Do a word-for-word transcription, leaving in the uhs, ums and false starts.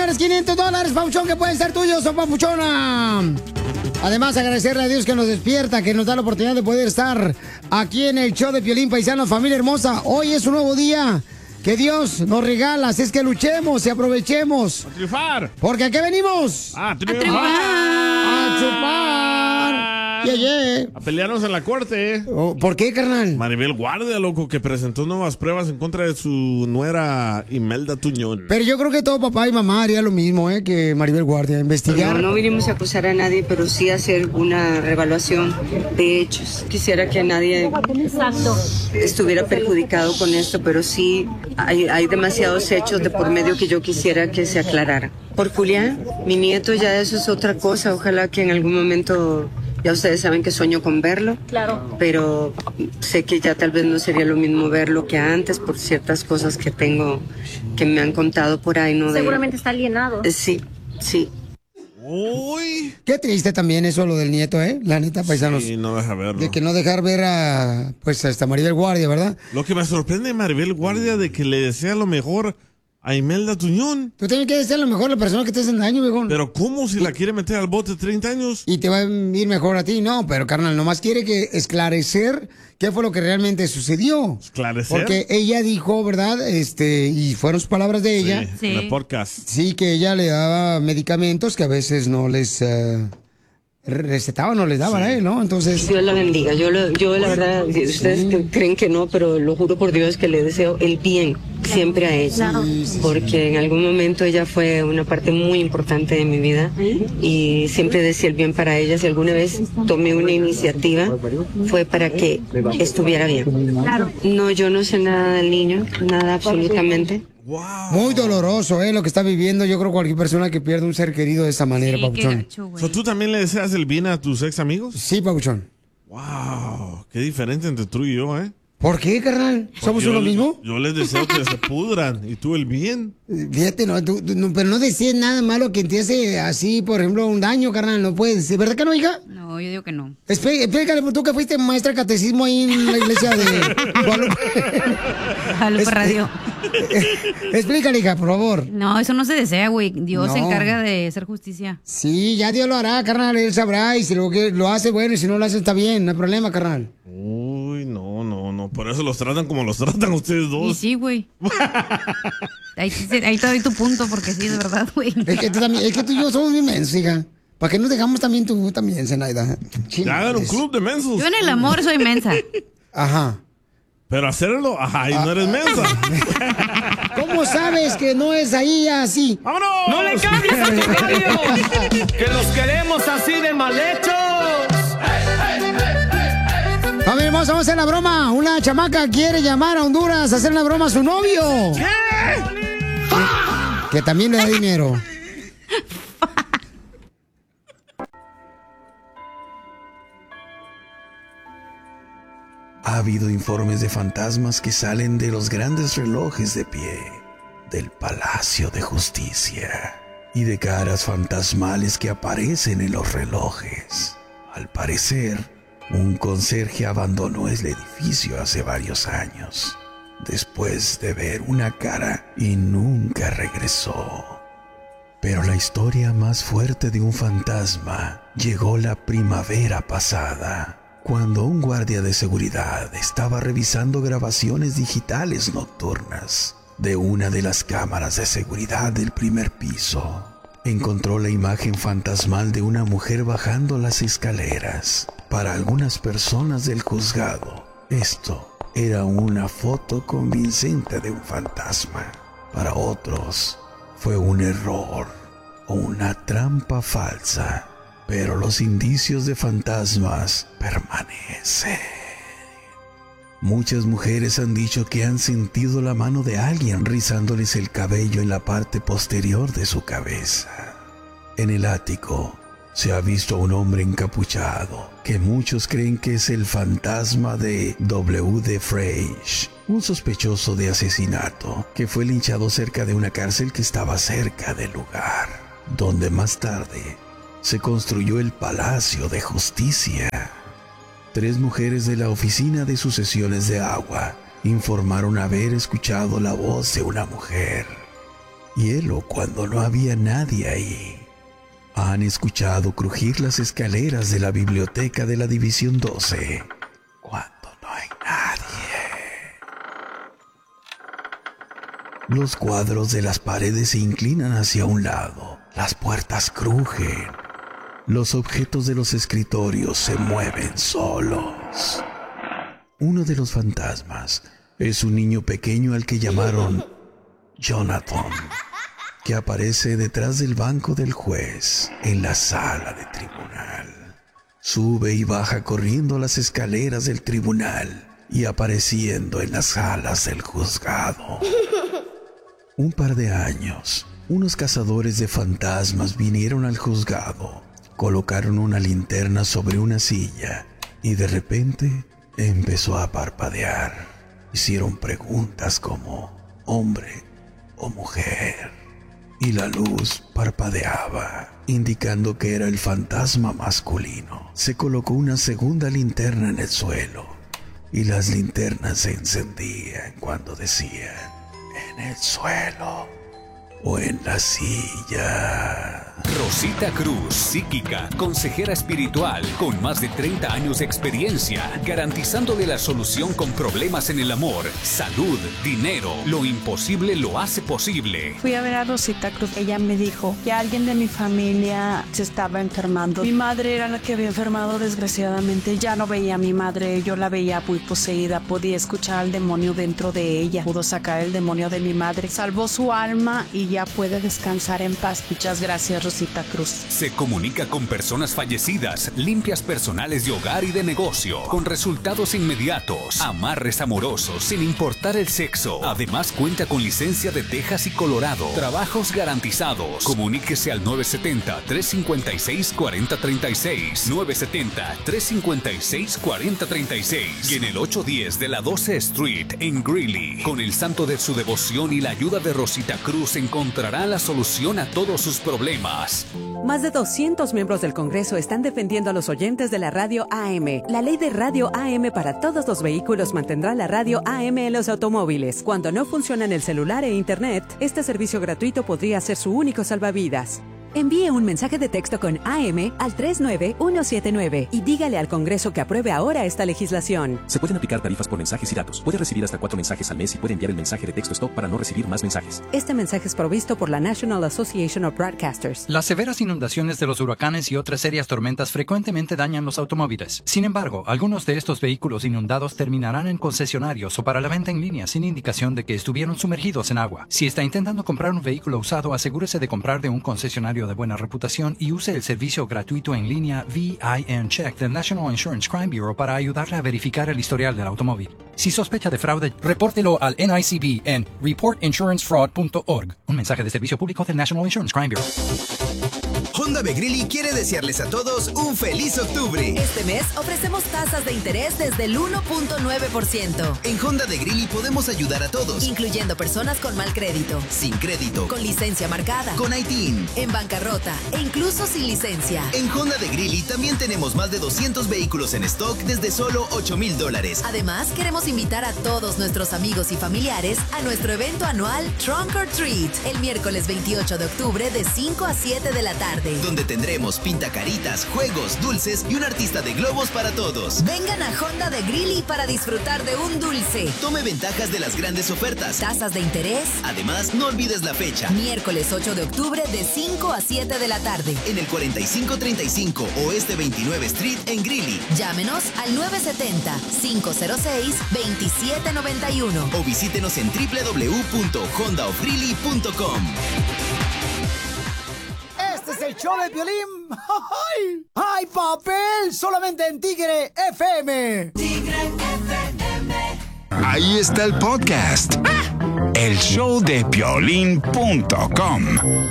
dólares, quinientos dólares, papuchón, que pueden ser tuyos o papuchona. Además, agradecerle a Dios que nos despierta, que nos da la oportunidad de poder estar aquí en el show de Piolín, Paisanos, familia hermosa. Hoy es un nuevo día que Dios nos regala, así es que luchemos y aprovechemos. A triunfar. Porque ¿a qué venimos? A triunfar. A chupar. Yeah, yeah. A pelearnos en la corte. Oh, ¿por qué, carnal? Maribel Guardia, loco, que presentó nuevas pruebas en contra de su nuera Imelda Tuñón. Pero yo creo que todo papá y mamá haría lo mismo, ¿eh? Que Maribel Guardia, investigar. No, no vinimos a acusar a nadie, pero sí hacer una reevaluación de hechos. Quisiera que nadie Exacto. estuviera perjudicado con esto, pero sí hay, hay demasiados hechos de por medio que yo quisiera que se aclararan. Por Julián, mi nieto, ya eso es otra cosa. Ojalá que en algún momento... Ya ustedes saben que sueño con verlo, claro. Pero sé que ya tal vez no sería lo mismo verlo que antes por ciertas cosas que tengo, que me han contado por ahí, ¿no? Seguramente de, está alienado. Eh, sí, sí. Uy. Qué triste también eso, lo del nieto, ¿eh? La neta, paisanos. Sí, no deja verlo. De que no dejar ver a, pues, a esta Maribel Guardia, ¿verdad? Lo que me sorprende de Maribel Guardia de que le desea lo mejor a Imelda Tuñón. Tú tienes que desear lo mejor a la persona que te hace daño, viejo. Pero ¿cómo si la quiere meter al bote treinta años? Y te va a ir mejor a ti, no, pero carnal, nomás quiere que esclarecer qué fue lo que realmente sucedió. ¿Esclarecer? Porque ella dijo, ¿verdad? Este, y fueron sus palabras de ella. Sí, sí. En el podcast. Sí, que ella le daba medicamentos que a veces no les... Uh, recetaba, no les daban sí. a él, ¿no? Entonces... Dios la bendiga. Yo, lo, yo la verdad, ustedes sí. creen que no, pero lo juro por Dios que le deseo el bien siempre a ella. Sí, sí, porque en algún momento ella fue una parte muy importante de mi vida y siempre decía el bien para ella. Si alguna vez tomé una iniciativa, fue para que estuviera bien. No, yo no sé nada del niño, nada absolutamente. Wow. Muy doloroso, ¿eh? Lo que está viviendo. Yo creo cualquier persona que pierde un ser querido de esa manera, sí, papuchón. Gacho, so, ¿tú también le deseas el bien a tus ex amigos? Sí, papuchón. Wow, qué diferente entre tú y yo, ¿eh? ¿Por qué, carnal? Porque ¿somos yo, uno mismo? Yo les deseo que se pudran y tú el bien. Fíjate, no, tú, no, pero no desees nada malo que te hace así, por ejemplo, un daño, carnal. No puedes decir, ¿verdad que no, hija? No, yo digo que no. Explícale, tú que fuiste maestra de catecismo ahí en la iglesia de Guadalupe. Guadalupe Radio. Explícale, hija, por favor. No, eso no se desea, güey. Dios no. se encarga de hacer justicia. Sí, ya Dios lo hará, carnal. Él sabrá. Y si lo, que lo hace, bueno, y si no lo hace, está bien. No hay problema, carnal. Uy, no, no, no. Por eso los tratan como los tratan ustedes dos. Y sí, güey. ahí, ahí te doy tu punto, porque sí, de verdad, güey. Es que tú también, es que tú y yo somos bien mensos, hija. ¿Para qué nos dejamos también tú también, Zenaida? Ya hagan un club de mensos. Yo en el amor soy mensa. Ajá. Pero hacerlo, ajá, y ah. no eres mensa. ¿Cómo sabes que no es ahí así? ¡Vámonos! ¡No le cambies a tu radio! ¡Que los queremos así de mal hechos! A ver, vamos a hacer la broma. Una chamaca quiere llamar a Honduras a hacer una broma a su novio. ¿Qué? Que, que también le da dinero. Ha habido informes de fantasmas que salen de los grandes relojes de pie del Palacio de Justicia y de caras fantasmales que aparecen en los relojes. Al parecer, un conserje abandonó el edificio hace varios años, después de ver una cara y nunca regresó. Pero la historia más fuerte de un fantasma llegó la primavera pasada, cuando un guardia de seguridad estaba revisando grabaciones digitales nocturnas de una de las cámaras de seguridad del primer piso. Encontró la imagen fantasmal de una mujer bajando las escaleras. Para algunas personas del juzgado, esto era una foto convincente de un fantasma. Para otros, fue un error o una trampa falsa. Pero los indicios de fantasmas permanecen. Muchas mujeres han dicho que han sentido la mano de alguien rizándoles el cabello en la parte posterior de su cabeza. En el ático se ha visto a un hombre encapuchado que muchos creen que es el fantasma de W D Freisch, un sospechoso de asesinato que fue linchado cerca de una cárcel que estaba cerca del lugar, donde más tarde se construyó el Palacio de Justicia. Tres mujeres de la Oficina de Sucesiones de Agua informaron haber escuchado la voz de una mujer. hielo cuando no había nadie ahí. Han escuchado crujir las escaleras de la biblioteca de la División doce cuando no hay nadie. Los cuadros de las paredes se inclinan hacia un lado, las puertas crujen, los objetos de los escritorios se mueven solos. Uno de los fantasmas es un niño pequeño al que llamaron Jonathan, que aparece detrás del banco del juez en la sala de tribunal. Sube y baja corriendo las escaleras del tribunal y apareciendo en las salas del juzgado. Un par de años, unos cazadores de fantasmas vinieron al juzgado, colocaron una linterna sobre una silla y de repente empezó a parpadear. Hicieron preguntas como hombre o mujer y la luz parpadeaba, indicando que era el fantasma masculino. Se colocó una segunda linterna en el suelo y las linternas se encendían cuando decían en el suelo o en la silla. Rosita Cruz, psíquica, consejera espiritual, con más de treinta años de experiencia, garantizándole la solución con problemas en el amor, salud, dinero. Lo imposible lo hace posible. Fui a ver a Rosita Cruz. Ella me dijo que alguien de mi familia se estaba enfermando. Mi madre era la que había enfermado, desgraciadamente. Ya no veía a mi madre, yo la veía muy poseída. Podía escuchar al demonio dentro de ella. Pudo sacar el demonio de mi madre. Salvó su alma y ya puede descansar en paz. Muchas gracias, Rosita Cruz. Se comunica con personas fallecidas, limpias personales de hogar y de negocio, con resultados inmediatos, amarres amorosos sin importar el sexo. Además cuenta con licencia de Texas y Colorado, trabajos garantizados. Comuníquese al nueve siete cero, tres cinco seis, cuatro cero tres seis, nueve siete cero, tres cinco seis, cuatro cero tres seis y en el ocho diez de la doce Street en Greeley. Con el santo de su devoción y la ayuda de Rosita Cruz encontrará la solución a todos sus problemas. Más de doscientos miembros del Congreso están defendiendo a los oyentes de la radio A M. La ley de radio A M para todos los vehículos mantendrá la radio A M en los automóviles. Cuando no funcionan el celular e internet, este servicio gratuito podría ser su único salvavidas. Envíe un mensaje de texto con A M al tres nueve uno siete nueve y dígale al Congreso que apruebe ahora esta legislación. Se pueden aplicar tarifas por mensajes y datos. Puede recibir hasta cuatro mensajes al mes y puede enviar el mensaje de texto stop para no recibir más mensajes. Este mensaje es provisto por la National Association of Broadcasters. Las severas inundaciones de los huracanes y otras serias tormentas frecuentemente dañan los automóviles. Sin embargo, algunos de estos vehículos inundados terminarán en concesionarios o para la venta en línea sin indicación de que estuvieron sumergidos en agua. Si está intentando comprar un vehículo usado, asegúrese de comprar de un concesionario de buena reputación y use el servicio gratuito en línea V I N Check del National Insurance Crime Bureau para ayudarle a verificar el historial del automóvil. Si sospecha de fraude, repórtelo al N I C B en report insurance fraud punto org. Un mensaje de servicio público del National Insurance Crime Bureau. Honda Begrilli quiere desearles a todos un feliz octubre. Este mes ofrecemos tasas de interés desde el uno punto nueve por ciento. En Honda de Greeley podemos ayudar a todos, incluyendo personas con mal crédito, sin crédito, con licencia marcada, con I T I N, en bancarrota e incluso sin licencia. En Honda de Greeley también tenemos más de doscientos vehículos en stock desde solo ocho mil dólares. Además, queremos invitar a todos nuestros amigos y familiares a nuestro evento anual Trunk or Treat, el miércoles veintiocho de octubre de cinco a siete de la tarde, donde tendremos pintacaritas, juegos, dulces y un artista de globos para todos. Vengan a Honda de Greeley para disfrutar de un dulce. Tome ventajas de las grandes ofertas. Tasas de interés. Además, no olvides la fecha. Miércoles ocho de octubre de cinco a siete de la tarde. En el cuarenta y cinco treinta y cinco Oeste veintinueve Street en Greeley. Llámenos al nueve siete cero, cinco cero seis, dos siete nueve uno. O visítenos en doble u doble u doble u punto honda of greeley punto com. Este es el show de Piolín. ¡Ay! ¡Ay, papel! Solamente en Tigre F M. Tigre F M. Ahí está el podcast. El show de Piolín punto com.